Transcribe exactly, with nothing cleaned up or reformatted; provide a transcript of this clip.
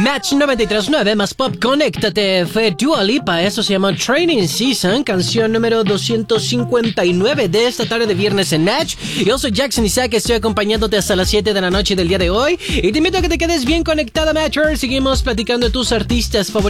Match noventa y tres punto nueve más pop, conéctate. Fue Dua Lipa, eso se llama Training Season, canción número doscientos cincuenta y nueve de esta tarde de viernes en Match. Yo soy Jackson Isaac, estoy acompañándote hasta las siete de la noche del día de hoy y te invito a que te quedes bien conectada, Matcher. Seguimos platicando de tus artistas favoritos